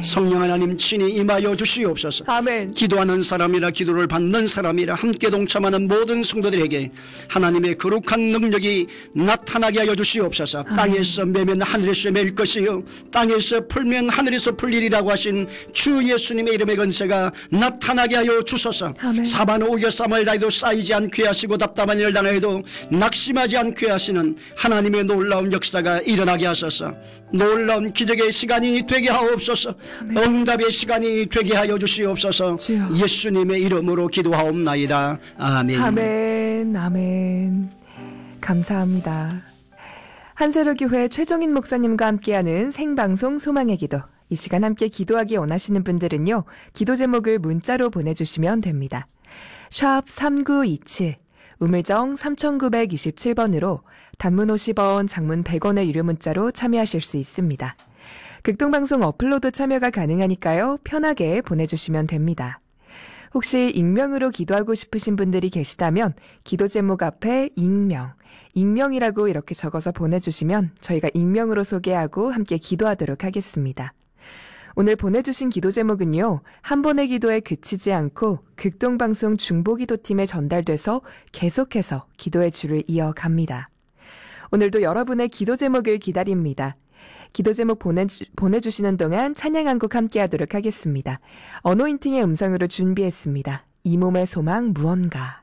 성령 하나님 친히 임하여 주시옵소서. 아멘. 기도하는 사람이라 기도를 받는 사람이라 함께 동참하는 모든 성도들에게 하나님의 거룩한 능력이 나타나게 하여 주시옵소서. 땅에서 매면 하늘에서 맬 것이요 땅에서 풀면 하늘에서 풀리리라고 하신 주 예수님의 이름의 건세가 나타나게 하여 주소서. 아멘. 사반 오겨 싸움을 다해도 쌓이지 않게 하시고 답답한 일 당해도 낙심하지 않게 하시는 하나님의 놀라운 역사가 일어나게 하소서. 놀라운 기적의 시간이 되게 하옵소서. 응답의 시간이 되게 하여 주시옵소서. 주여. 예수님의 이름으로 기도하옵나이다. 아멘. 아멘. 아멘. 감사합니다. 한세로교회 최종인 목사님과 함께하는 생방송 소망의 기도. 이 시간 함께 기도하기 원하시는 분들은요, 기도 제목을 문자로 보내주시면 됩니다. 샵 3927, 우물정 3927번으로 단문 50원, 장문 100원의 유료 문자로 참여하실 수 있습니다. 극동방송 어플로도 참여가 가능하니까요, 편하게 보내주시면 됩니다. 혹시 익명으로 기도하고 싶으신 분들이 계시다면 기도 제목 앞에 익명이라고 이렇게 적어서 보내주시면 저희가 익명으로 소개하고 함께 기도하도록 하겠습니다. 오늘 보내주신 기도 제목은요, 한 번의 기도에 그치지 않고 극동방송 중보기도팀에 전달돼서 계속해서 기도의 줄을 이어갑니다. 오늘도 여러분의 기도 제목을 기다립니다. 기도 제목 보내주시는 동안 찬양 한 곡 함께 하도록 하겠습니다. 어노인팅의 음성으로 준비했습니다. 이 몸의 소망 무언가.